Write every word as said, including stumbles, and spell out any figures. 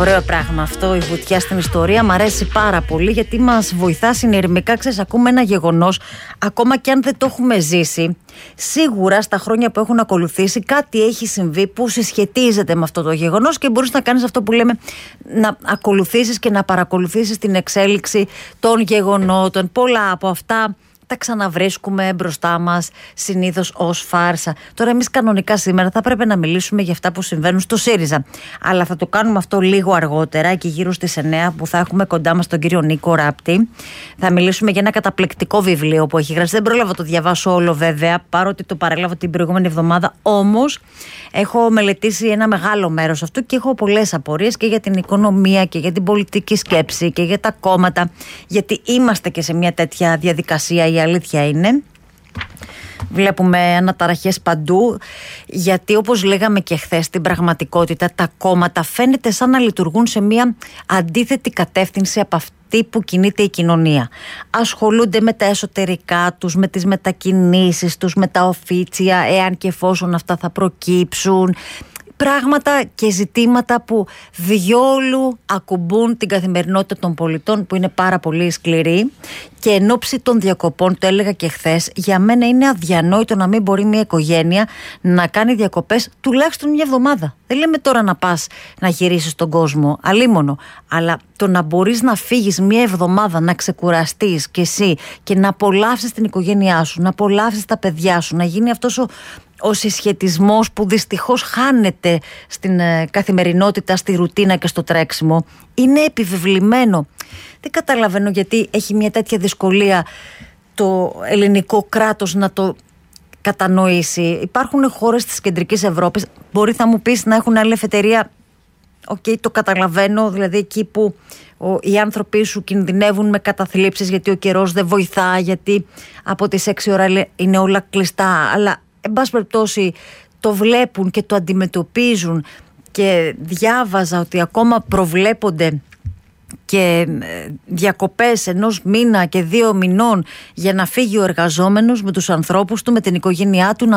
Ωραίο πράγμα αυτό, η βουτιά στην ιστορία. Μ' αρέσει πάρα πολύ γιατί μας βοηθά συνειρμικά. Ξέρεις, ακούμε ένα γεγονός, ακόμα και αν δεν το έχουμε ζήσει, σίγουρα στα χρόνια που έχουν ακολουθήσει κάτι έχει συμβεί που συσχετίζεται με αυτό το γεγονός και μπορείς να κάνεις αυτό που λέμε, να ακολουθήσεις και να παρακολουθήσεις την εξέλιξη των γεγονότων. Πολλά από αυτά τα ξαναβρίσκουμε μπροστά μας συνήθως ως φάρσα. Τώρα εμείς κανονικά σήμερα θα πρέπει να μιλήσουμε για αυτά που συμβαίνουν στο ΣΥΡΙΖΑ, αλλά θα το κάνουμε αυτό λίγο αργότερα, εκεί γύρω στις εννιά, που θα έχουμε κοντά μας τον κύριο Νίκο Ράπτη. Θα μιλήσουμε για ένα καταπληκτικό βιβλίο που έχει γράψει. Δεν πρόλαβα να το διαβάσω όλο βέβαια, παρότι το παρέλαβα την προηγούμενη εβδομάδα, όμως έχω μελετήσει ένα μεγάλο μέρος αυτού και έχω πολλές απορίες και για την οικονομία και για την πολιτική σκέψη και για τα κόμματα, γιατί είμαστε και σε μια τέτοια διαδικασία. Η αλήθεια είναι, βλέπουμε αναταραχές παντού, γιατί όπως λέγαμε και χθες, στην πραγματικότητα τα κόμματα φαίνεται σαν να λειτουργούν σε μια αντίθετη κατεύθυνση από αυτή που κινείται η κοινωνία. Ασχολούνται με τα εσωτερικά τους, με τις μετακινήσεις τους, με τα οφίτσια, εάν και εφόσον αυτά θα προκύψουν. Πράγματα και ζητήματα που διόλου ακουμπούν την καθημερινότητα των πολιτών, που είναι πάρα πολύ σκληρή. Και εν ώψη των διακοπών, το έλεγα και χθες, για μένα είναι αδιανόητο να μην μπορεί μια οικογένεια να κάνει διακοπές τουλάχιστον μια εβδομάδα. Δεν λέμε τώρα να πας να γυρίσεις τον κόσμο, αλίμονο. Αλλά το να μπορείς να φύγεις μια εβδομάδα, να ξεκουραστείς κι εσύ και να απολαύσεις την οικογένειά σου, να απολαύσεις τα παιδιά σου, να γίνει αυτός ο ο συσχετισμός που δυστυχώς χάνεται στην ε, καθημερινότητα, στη ρουτίνα και στο τρέξιμο, είναι επιβεβλημένο. Δεν καταλαβαίνω γιατί έχει μια τέτοια δυσκολία το ελληνικό κράτος να το κατανοήσει. Υπάρχουν χώρες της κεντρικής Ευρώπης, μπορεί θα μου πεις να έχουν άλλη ελευθερία. Οκ, okay, το καταλαβαίνω, δηλαδή εκεί που ο, οι άνθρωποι σου κινδυνεύουν με καταθλίψεις γιατί ο καιρός δεν βοηθά, γιατί από τις έξι ώρα είναι όλα κλειστά, αλλά εν πάση περιπτώσει το βλέπουν και το αντιμετωπίζουν. Και διάβαζα ότι ακόμα προβλέπονται και διακοπές ενός μήνα και δύο μηνών για να φύγει ο εργαζόμενος με τους ανθρώπους του, με την οικογένειά του, να